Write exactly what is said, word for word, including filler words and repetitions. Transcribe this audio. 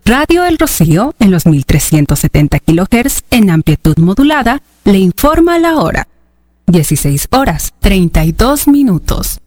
Radio El Rocío, en los mil trescientos setenta kilohertz en amplitud modulada, le informa la hora. dieciséis horas, treinta y dos minutos.